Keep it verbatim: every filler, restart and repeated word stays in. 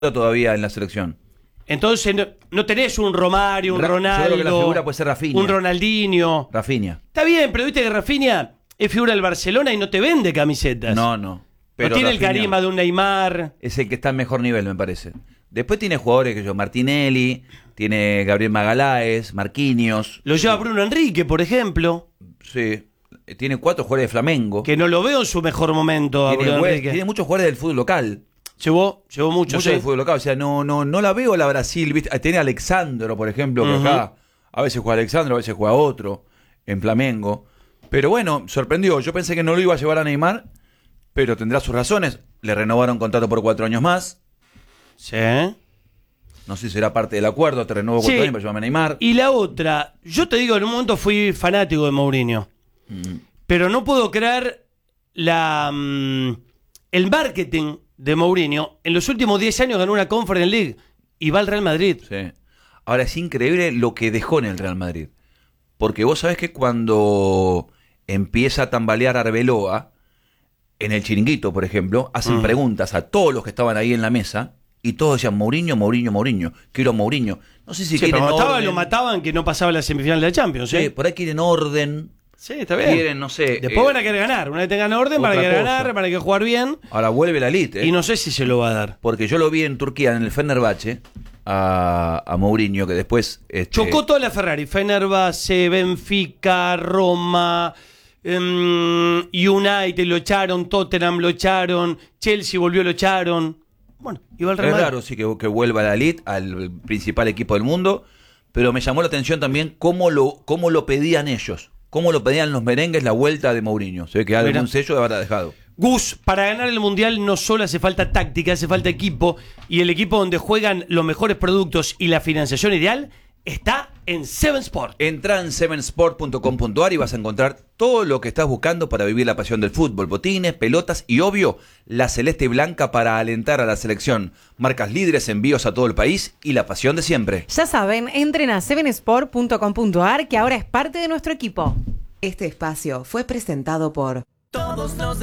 todavía en la selección. Entonces no, no tenés un Romario, un Ra- Ronaldo, yo creo que la figura puede ser Rafinha. un Ronaldinho. Rafinha. Está bien, pero viste que Rafinha es figura del Barcelona y no te vende camisetas. No, no. Pero no tiene Rafinha el carisma de un Neymar. es el que está en mejor nivel, me parece. Después tiene jugadores que yo, Martinelli, tiene Gabriel Magaláes, Marquinhos. Lo lleva Bruno Enrique, por ejemplo, Sí. Tiene cuatro jugadores de Flamengo. que no lo veo en su mejor momento a Tiene, Bruno jue- Enrique. tiene muchos jugadores del fútbol local. Llevó, llevó mucho, Mucho sí. del fútbol local. O sea, no, no, no la veo la Brasil. ¿Viste? Tiene a Alexandro, por ejemplo, que Ujú. acá a veces juega Alexandro, a veces juega otro en Flamengo. Pero bueno, sorprendió. Yo pensé que no lo iba a llevar a Neymar, pero tendrá sus razones. Le renovaron contrato por cuatro años más. Sí. No sé si será parte del acuerdo. Te renuevo cuatro Sí. años para llevarme a Neymar. Y la otra, yo te digo, en un momento fui fanático de Mourinho, Mm. pero no puedo creer la mm, el marketing de Mourinho. En los últimos diez años ganó una Conference League y va al Real Madrid. Sí. Ahora es increíble lo que dejó en el Real Madrid. Porque vos sabés que cuando empieza a tambalear Arbeloa, en el Chiringuito, por ejemplo, hacen Mm. preguntas a todos los que estaban ahí en la mesa y todos decían Mourinho, Mourinho, Mourinho. Quiero Mourinho. No sé si Sí, pero quieren cuando estaba orden. lo mataban que no pasaba la semifinal de la Champions. Sí, ¿eh? por ahí quieren orden. Sí, está bien. Quieren, no sé. Después eh, van a querer ganar. Una vez tengan orden, van a otra querer cosa. ganar, van a querer jugar bien. Ahora vuelve la elite. ¿eh? Y no sé si se lo va a dar. Porque yo lo vi en Turquía, en el Fenerbahce, a, a Mourinho, que después... este, Chocó toda la Ferrari. Fenerbahce, Benfica, Roma, em, United lo echaron, Tottenham lo echaron, Chelsea volvió, lo echaron. Bueno, iba al Real Es Madrid. raro, sí, que, que vuelva a la elite, al principal equipo del mundo, pero me llamó la atención también cómo lo, cómo lo pedían ellos, cómo lo pedían los merengues la vuelta de Mourinho. Se ve que algún Mira. sello de habrá dejado. Gus, para ganar el Mundial no solo hace falta táctica, hace falta equipo. Y el equipo donde juegan los mejores productos y la financiación ideal está en Seven Sport. Entra en seven sport punto com punto a r y vas a encontrar todo lo que estás buscando para vivir la pasión del fútbol, botines, pelotas y, obvio, la celeste y blanca para alentar a la selección. Marcas líderes, envíos a todo el país y la pasión de siempre. Ya saben, entren a seven sport punto com punto a r que ahora es parte de nuestro equipo. Este espacio fue presentado por... Todos los